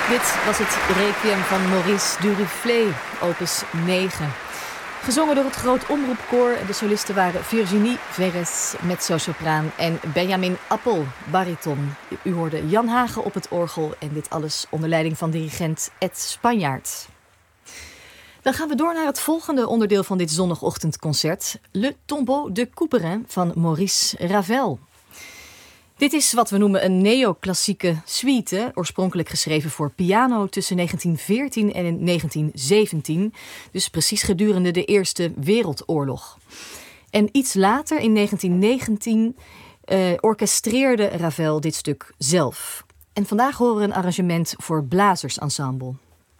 Dit was het requiem van Maurice Duruflé, opus 9. Gezongen door het Groot Omroepkoor. De solisten waren Virginie Verres, mezzo-sopraan, en Benjamin Appel, bariton. U hoorde Jan Hagen op het orgel en dit alles onder leiding van dirigent Ed Spanjaard. Dan gaan we door naar het volgende onderdeel van dit zondagochtendconcert. Le Tombeau de Couperin van Maurice Ravel. Dit is wat we noemen een neoclassieke suite, oorspronkelijk geschreven voor piano tussen 1914 en 1917, dus precies gedurende de Eerste Wereldoorlog. En iets later, in 1919, orchestreerde Ravel dit stuk zelf. En vandaag horen we een arrangement voor blazersensemble.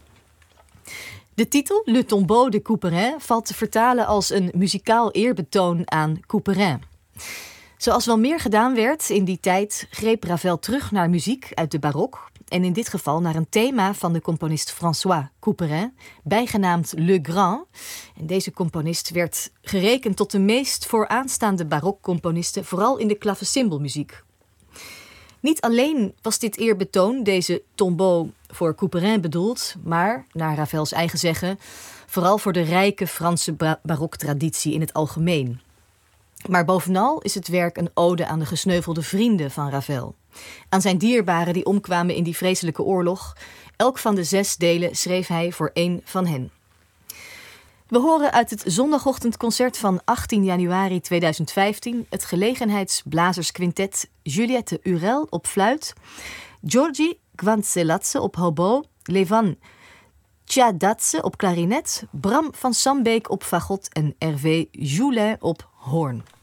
De titel, Le Tombeau de Couperin, valt te vertalen als een muzikaal eerbetoon aan Couperin. Zoals wel meer gedaan werd in die tijd, greep Ravel terug naar muziek uit de barok. En in dit geval naar een thema van de componist François Couperin, bijgenaamd Le Grand. En deze componist werd gerekend tot de meest vooraanstaande barokcomponisten, vooral in de klavecimbelmuziek. Niet alleen was dit eerbetoon, deze tombeau, voor Couperin bedoeld, maar, naar Ravels eigen zeggen, vooral voor de rijke Franse baroktraditie in het algemeen. Maar bovenal is het werk een ode aan de gesneuvelde vrienden van Ravel. Aan zijn dierbaren die omkwamen in die vreselijke oorlog. Elk van de 6 delen schreef hij voor 1 van hen. We horen uit het zondagochtendconcert van 18 januari 2015... het gelegenheidsblazersquintet Juliette Urel op fluit, Georgi Gvantseladze op hobo, Levan Tjadatse op klarinet, Bram van Sambeek op fagot en Hervé Joulin op hoorn.